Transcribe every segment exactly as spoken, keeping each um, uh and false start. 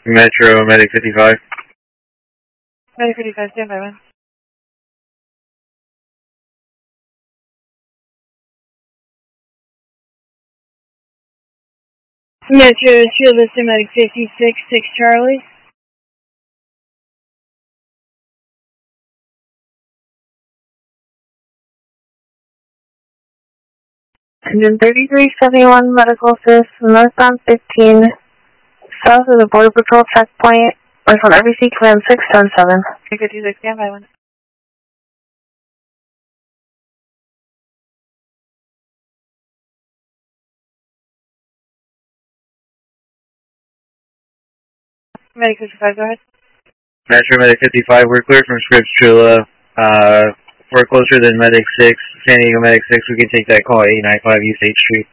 Metro, Medic fifty-five. Medic fifty-five, stand by one. Metro, Shield Vista, Medic fifty-six, six Charlie. Engine thirty-three seventy-one Medical Assist, northbound fifteen, south of the Border Patrol checkpoint, or from R B C Command six seven seven. Medic fifty-six, stand by one. Medic fifty-five, go ahead. Metro, Medic fifty-five, we're clear from Scripps Trilla. Uh, if we're closer than Medic six, San Diego Medic six, we can take that call at eight ninety-five East eighth Street.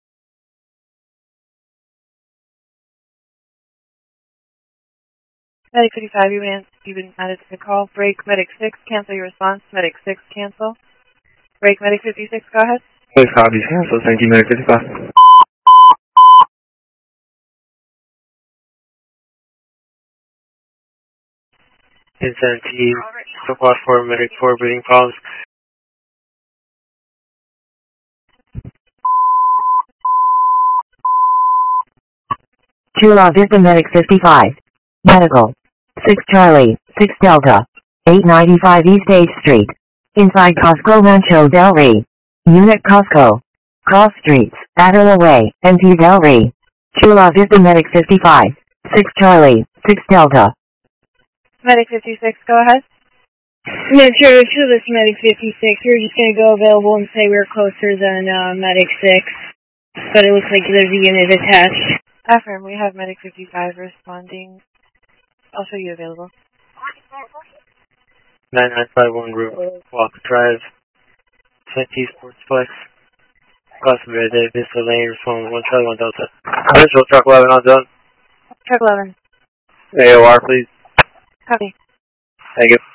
Medic fifty-five, you've been, you've been added to the call. Break, Medic six, cancel your response. Medic six, cancel. Break, Medic fifty-six, go ahead. Please copy, cancel. Thank you, Medic fifty-five. ten seventeen, squad four, Medic four, breathing problems. Chula Vista Medic fifty-five. Medical. six Charlie, six Delta. eight ninety-five East eighth Street. Inside Costco Rancho Del Rey. Unit Costco. Cross Streets, Adderley Way, N T Del Rey. Chula Vista Medic fifty-five. six Charlie, six Delta. Medic fifty-six, go ahead. Metro, Shield Vista Medic fifty-six, we're just going to go available and say we're closer than uh, Medic six, but it looks like there's a unit attached. Affirm, we have Medic fifty-five responding. I'll show you available. nine nine five one Route, Walk Drive, twenty Sportsplex, Costa Verde, Vista Lane, respond one Charlie, one Delta. Visual, truck eleven on zone. Truck eleven. A O R, please. Copy. Thank you.